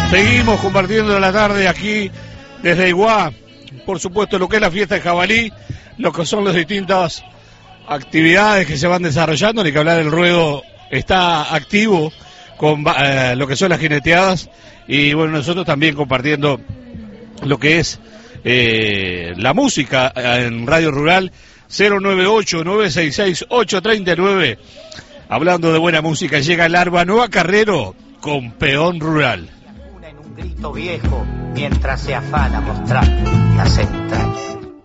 Seguimos compartiendo la tarde aquí desde Iguá, por supuesto lo que es la fiesta de jabalí, lo que son las distintas actividades que se van desarrollando, ni que hablar, el ruedo está activo con lo que son las jineteadas, y bueno, nosotros también compartiendo lo que es la música en Radio Rural. 098-966-839, hablando de buena música, llega el Arbanoa Carrero con Peón Rural. En un grito viejo mientras se afana mostrar las entrañas.